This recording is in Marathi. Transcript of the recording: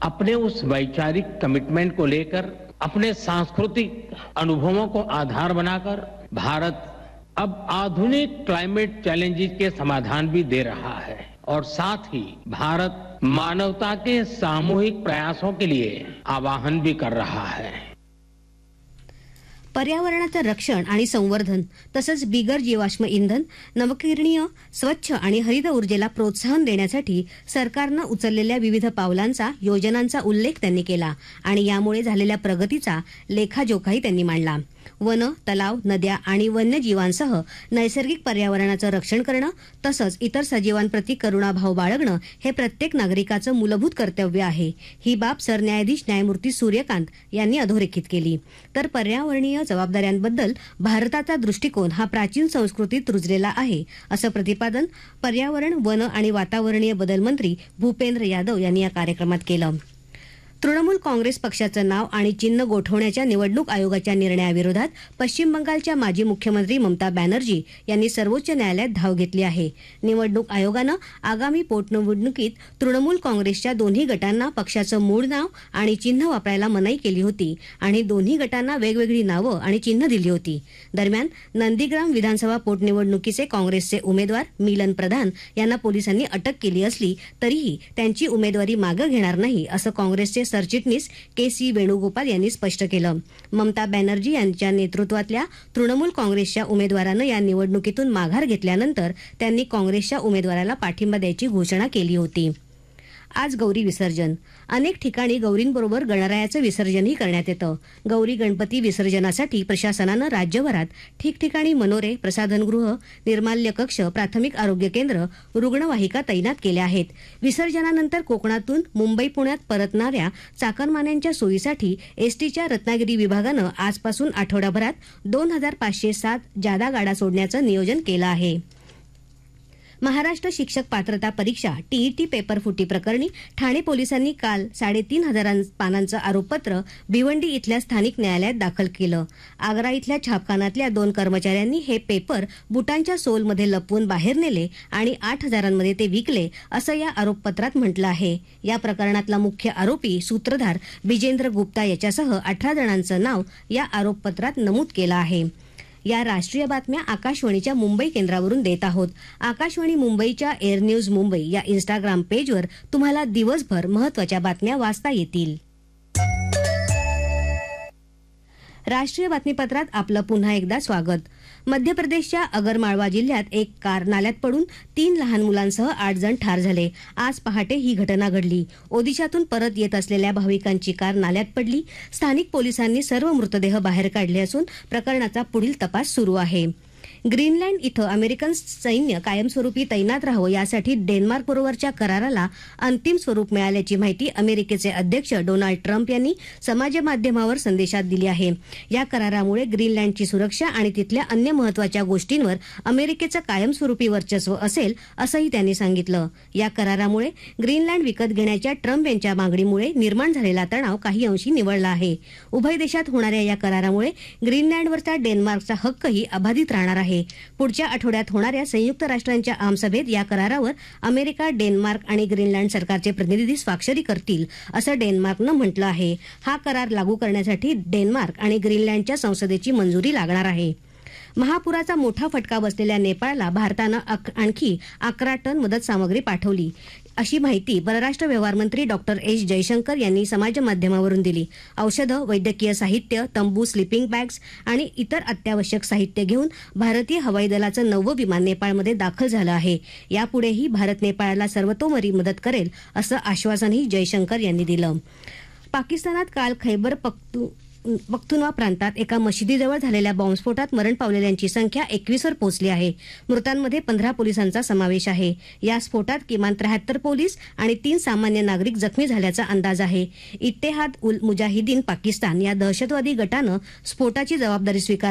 अपने उस वैचारिक कमिटमेंट को लेकर, अपने सांस्कृतिक अनुभवों को आधार बनाकर भारत अब आधुनिक क्लाइमेट चैलेंजेस के समाधान भी दे रहा है और साथ ही भारत मानवता के सामूहिक प्रयासों के लिए आह्वान भी कर रहा है। पर्यावरणाचं रक्षण आणि संवर्धन तसंच बिगर जीवाश्म इंधन, नवकरणीय, स्वच्छ आणि हरित ऊर्जेला प्रोत्साहन देण्यासाठी सरकारनं उचललेल्या विविध पावलांचा, योजनांचा उल्लेख त्यांनी केला आणि यामुळे झालेल्या प्रगतीचा लेखाजोखाही त्यांनी मांडला। वन, तलाव, नद्या आणि वन्यजीवांसह नैसर्गिक पर्यावरणाचं रक्षण करणं तसंच इतर सजीवांप्रती करुणाभाव बाळगणं हे प्रत्येक नागरिकाचं मूलभूत कर्तव्य आहे। ही बाब सरन्यायाधीश न्यायमूर्ती सूर्यकांत यांनी अधोरेखित केली। तर पर्यावरणीय जबाबदाऱ्यांबद्दल भारताचा दृष्टिकोन हा प्राचीन संस्कृतीत रुजलेला आहे असं प्रतिपादन पर्यावरण, वन आणि वातावरणीय बदल मंत्री भूपेंद्र यादव यांनी या कार्यक्रमात केलं। तृणमूल काँग्रेस पक्षाचं नाव आणि चिन्ह गोठवण्याच्या निवडणूक आयोगाच्या निर्णयाविरोधात पश्चिम बंगालच्या माजी मुख्यमंत्री ममता बॅनर्जी यांनी सर्वोच्च न्यायालयात धाव घेतली आहे। निवडणूक आयोगानं आगामी पोटनिवडणुकीत तृणमूल काँग्रेसच्या दोन्ही गटांना पक्षाचं मूळ नाव आणि चिन्ह वापरायला मनाई केली होती आणि दोन्ही गटांना वेगवेगळी नावं आणि चिन्ह दिली होती। दरम्यान नंदीग्राम विधानसभा पोटनिवडणुकीचे काँग्रेसचे उमेदवार मिलन प्रधान यांना पोलिसांनी अटक केली असली तरीही त्यांची उमेदवारी मागे घेणार नाही असं काँग्रेसचे सरचिटणीस के.सी. वेणुगोपाल यांनी स्पष्ट केलं। ममता बॅनर्जी यांच्या नेतृत्वातल्या तृणमूल काँग्रेसच्या उमेदवारानं या निवडणुकीतून माघार घेतल्यानंतर त्यांनी काँग्रेसच्या उमेदवाराला पाठिंबा द्यायची घोषणा केली होती। आज गौरी विसर्जन। अनेक ठिकाणी गौरींबरोबर गणरायाचं विसर्जनही करण्यात येतं। गौरी गणपती विसर्जनासाठी प्रशासनानं राज्यभरात ठिकठिकाणी मनोरे, प्रसाधनगृह, निर्माल्य कक्ष, प्राथमिक आरोग्य केंद्र, रुग्णवाहिका तैनात केल्या आहेत। विसर्जनानंतर कोकणातून मुंबई पुण्यात परतणाऱ्या चाकरमान्यांच्या सोयीसाठी एसटीच्या रत्नागिरी विभागानं आजपासून आठवडाभरात 2507 जादा गाड्या सोडण्याचं नियोजन केलं आहे। महाराष्ट्र शिक्षक पात्रता परीक्षा टीईटी पेपर फुटी प्रकरणी ठाणे पोलिसांनी काल 3,500 पानांचं आरोपपत्र भिवंडी इथल्या स्थानिक न्यायालयात दाखल केलं। आग्रा इथल्या छापखान्यातल्या 2 कर्मचाऱ्यांनी हे पेपर बुटांच्या सोलमध्ये लपवून बाहेर नेले आणि 8,000 ते विकले असं या आरोपपत्रात म्हटलं आहे। या प्रकरणातला मुख्य आरोपी सूत्रधार विजेंद्र गुप्ता याच्यासह 18 जणांचं नाव या आरोपपत्रात नमूद केलं आहे। या राष्ट्रीय बातम्या आकाशवाणीच्या मुंबई केंद्रावरून देत आहोत। आकाशवाणी मुंबईच्या एअर न्यूज मुंबई या इंस्टाग्राम पेजवर तुम्हाला दिवसभर महत्त्वाच्या बातम्या वाचता येतील। राष्ट्रीय बातमीपत्रात आपलं पुन्हा एकदा स्वागत। मध्य प्रदेशच्या अगरमाळवा जिल्ह्यात एक कार नाल्यात पडून 3 लहान मुलांसह 8 जण ठार झाले। आज पहाटे ही घटना घडली। ओदिशातून परत येत असलेल्या भाविकांची कार नाल्यात पडली। स्थानिक पोलिसांनी सर्व मृतदेह बाहेर काढले असून प्रकरणाचा पुढील तपास सुरू आहे। ग्रीनलँड इथं अमेरिकन सैन्य कायमस्वरूपी तैनात राहावं यासाठी डेन्मार्क बरोबरच्या कराराला अंतिम स्वरूप मिळाल्याची माहिती अमेरिकेचे अध्यक्ष डोनाल्ड ट्रम्प यांनी समाज माध्यमावर संदेशात दिली आहे। या करारामुळे ग्रीनलँडची सुरक्षा आणि तिथल्या अन्य महत्त्वाच्या गोष्टींवर अमेरिकेचं कायमस्वरूपी वर्चस्व असेल असंही त्यांनी सांगितलं। या करारामुळे ग्रीनलँड विकत घेण्याच्या ट्रम्प यांच्या मागणीमुळे निर्माण झालेला तणाव काही अंशी निवळला आहे। उभय देशात होणाऱ्या या करारामुळे ग्रीनलँडवरचा डेन्मार्कचा हक्कही अबाधित राहणार आहे। पुढच्या आठवड्यात होणाऱ्या संयुक्त राष्ट्रांच्या आमसभेत या करारावर अमेरिका, डेन्मार्क आणि ग्रीनलँड सरकारचे प्रतिनिधी स्वाक्षरी करतील असं डेन्मार्कनं म्हटलं आहे। हा करार लागू करण्यासाठी डेन्मार्क आणि ग्रीनलँडच्या संसदेची मंजुरी लागणार आहे। महापुराचा मोठा फटका बसलेल्या नेपाळला भारतानं आणखी 11 टन मदत सामग्री पाठवली अशी माहिती परराष्ट्र व्यवहार मंत्री डॉक्टर एस जयशंकर यांनी समाज माध्यमावरून दिली। औषधं, वैद्यकीय साहित्य, तंबू, स्लीपिंग बॅग्स आणि इतर अत्यावश्यक साहित्य घेऊन भारतीय हवाई दलाचं 9वं विमान नेपाळमध्ये दाखल झालं आहे। यापुढेही भारत नेपाळला सर्वतोपरी मदत करेल असं आश्वासनही जयशंकर यांनी दिलं। पाकिस्तानात काल खैबर पख्तुनवा प्रांतात एका मशिदीजवळ झालेल्या बॉम्बस्फोटात मरण पावलेल्यांची संख्या 21 वर पोहोचली आहे। मृतांमध्ये 15 पोलिसांचा समावेश आहे। या स्फोटात किमान 73 पोलीस आणि 3 सामान्य नागरिक जखमी झाल्याचा अंदाज आहे। इत्तेहाद उल मुजाहिदीन पाकिस्तान या दहशतवादी गटानं स्फोटाची जबाबदारी स्वीकारली